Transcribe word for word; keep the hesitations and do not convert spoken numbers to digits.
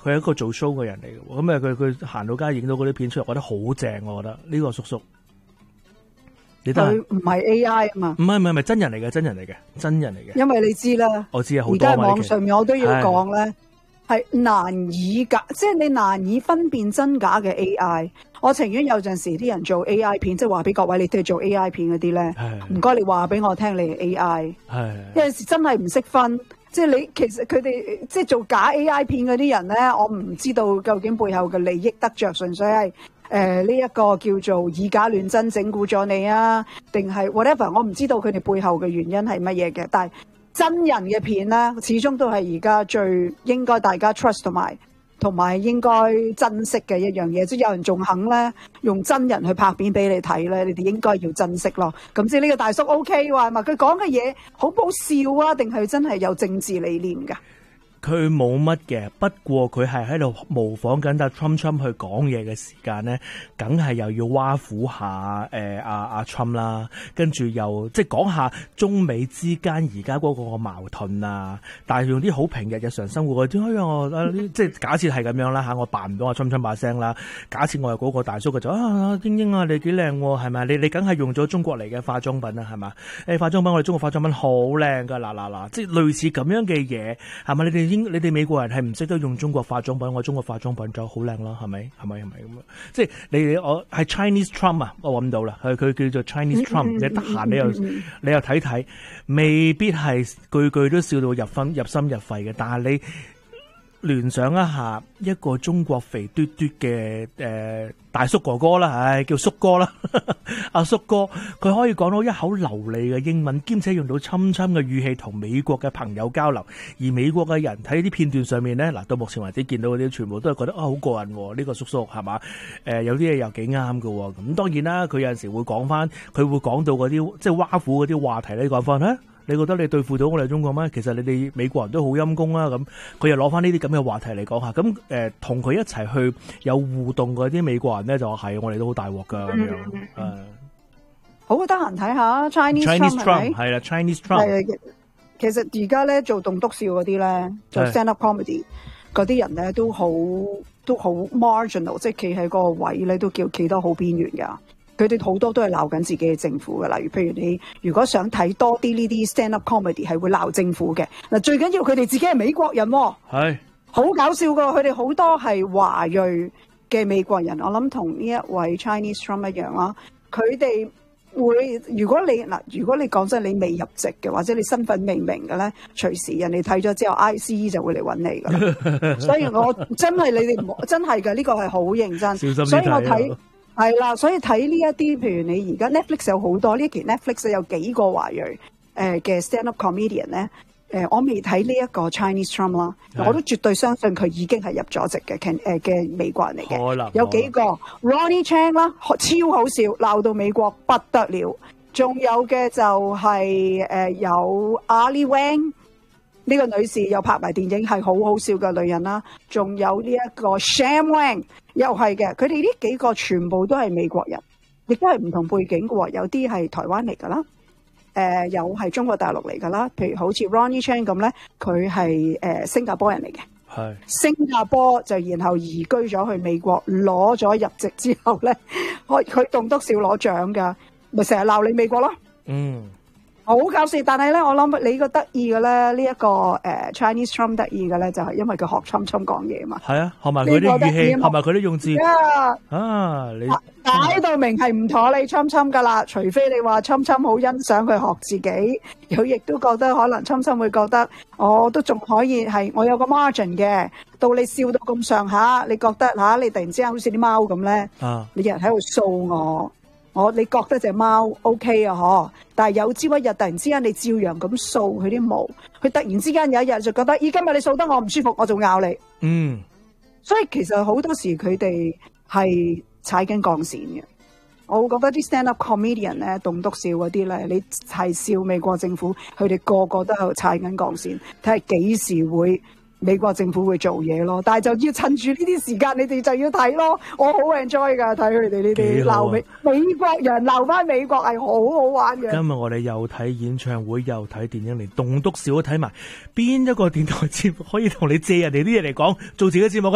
佢係一個做 show 嘅人嚟嘅，咁啊佢佢行到街影到嗰啲片出嚟，我覺得好正，我覺得呢個叔叔。 佢唔係 A I 啊嘛， 唔係唔係唔係真人嚟嘅，真人嚟嘅，真人嚟嘅。 因為你知啦， 我知啊，好多而家網上面我都要講咧，係難以假，即係你難以分辨真假嘅 A I。我情願有陣時啲人做 A I 片，即係話俾各位你哋做 A I 片嗰啲咧，唔該你話俾我聽你係 A I。係有陣時真係唔識分，即係你其實佢哋即係做假 A I 片嗰啲人咧，我唔知道究竟背後嘅利益得着，純粹係。誒呢一個叫做以假亂真整蠱咗你啊，定係 whatever， 我唔知道佢哋背後嘅原因係乜嘢嘅。但係真人嘅片咧，始終都係而家最應該大家 trust 同埋同埋應該珍惜嘅一樣嘢。即係有人仲肯咧用真人去拍片俾你睇咧，你哋應該要珍惜咯。咁即係呢個大叔 OK 話嘛？佢講嘅嘢好好笑啊，定係真係有政治理念㗎？ 佢冇乜嘅，不過佢係喺度模仿緊阿 Trump Trump 去講嘢嘅時間咧，梗係又要挖苦下誒阿阿 Trump 啦，跟住又即係講下中美之間而家嗰個矛盾啊，但係用啲好平日日常生活嗰啲，哎呀我即係假設係咁樣啦嚇，我扮唔到阿 Trump Trump 把聲啦，假設我係嗰個大叔嘅就啊英英啊你幾靚喎係咪？你你梗係用咗中國嚟嘅化妝品啊係嘛？誒化妝品我哋中國化妝品好靚㗎嗱嗱嗱，即係類似咁樣嘅嘢係咪？你哋英你哋美國人係唔識得用中國化妝品，我中國化妝品就好靚啦，係咪？係咪？係咪咁啊？即係你我係 Chinese Trump 啊，我揾到啦，佢佢叫做 Chinese Trump，你得閒你又你又睇睇，未必係句句都笑到入分入心入肺嘅，但係你聯想一下一個中國肥嘟嘟嘅誒大叔哥哥啦，唉叫叔哥啦，阿叔哥佢可以講到一口流利嘅英文，兼且用到侵侵嘅語氣同美國嘅朋友交流，而美國嘅人睇啲片段上面咧，嗱到目前為止見到嗰啲全部都係覺得啊好過癮喎，呢個叔叔係嘛？誒有啲嘢又幾啱㗎喎，咁當然啦，佢有陣時會講翻，佢會講到嗰啲即係挖苦嗰啲話題咧，講翻咧。你覺得你對付到我哋中國咩？其實你哋美國人都好陰功啦，咁佢又攞翻呢啲咁嘅話題嚟講下，咁誒同佢一齊去有互動嗰啲美國人咧，就話係我哋都好大鑊噶咁樣，誒， 好得閒睇下 Chinese Trump 係啦 Chinese Trump。 其實而家咧做棟篤笑嗰啲咧，做 stand up comedy 嗰啲人咧都好都好 marginal， 即係企喺嗰個位咧都叫企得好邊緣噶。佢哋好多都係鬧緊自己嘅政府嘅，例如譬如你如果想睇多啲呢啲 stand up comedy 係會鬧政府嘅。嗱，最緊要佢哋自己係美國人喎，係好搞笑噶，佢哋好多係華裔嘅美國人。我諗同呢一位 Chinese Trump 一樣啦，佢哋會如果你嗱，如果你講真你未入籍嘅，或者你身份未明嘅咧，隨時人哋睇咗之後 I C E 就會嚟揾你噶啦。所以我真係你哋唔好真係㗎，呢個係好認真。小心啲睇啊。所以我睇。係啦，所以睇呢一啲，譬如你而家 Netflix 有好多呢期 Netflix 有幾個華裔誒嘅 stand up comedian 咧，誒我未睇呢一個 Chinese Trump 啦，我都絕對相信佢已經係入咗籍嘅誒嘅美國人嚟嘅。有幾個 Ronnie Chang 啦，超好笑，鬧到美國不得了。仲有嘅就係、是、誒、呃、有 Ali Wang 呢個女士又拍埋電影，係好好笑嘅女人啦。仲有呢一個 Sham Wang。又係嘅，佢哋呢幾個全部都係美國人，亦都係唔同背景嘅喎。有啲係台灣嚟㗎啦，誒、呃、有係中國大陸嚟㗎啦。譬如好似 Ronnie Chang 咁咧，佢係誒新加坡人嚟嘅，係新加坡就然後移居咗去美國，攞咗入籍之後咧，佢佢棟篤笑攞獎㗎，咪成日鬧你美國咯。嗯。好搞笑，但係咧，我諗你個得意嘅咧，呢、這、一個誒、呃、Chinese Trump 得意嘅咧，就係、是、因為佢學 Trump Trump 講嘢嘛。係啊，學埋佢啲語氣，學埋佢啲用字。Yeah. 啊，你解到明係唔妥你 Trump Trump 噶啦，除非你話 Trump Trump 好欣賞佢學自己，佢亦都覺得可能 Trump Trump 會覺得，我都仲可以係我有個 margin 嘅，到你笑到咁上下，你覺得嚇、啊、你突然之間好似啲貓咁咧，啊、你日喺度掃我。我你覺得隻貓 OK 啊嗬，但係有朝一日突然之間你照樣咁掃佢啲毛，佢突然之間有一日就覺得，咦今日你掃得我唔舒服，我就咬你。嗯，所以其實好多時佢哋係踩緊鋼線嘅。我覺得啲 stand up comedian 咧，棟篤笑嗰啲咧，你係笑美國政府，佢哋個個都喺度踩緊鋼線，睇下幾時會。美國政府會做嘢咯，但係就要趁住呢啲時間，你哋就要睇咯。我好 enjoy 噶，睇佢哋呢啲鬧美美國人鬧翻美國係好好玩嘅。今日我哋又睇演唱會，又睇電影，連棟篤笑都睇埋。邊一個電台節目可以同你借人哋啲嘢嚟講，做自己節目？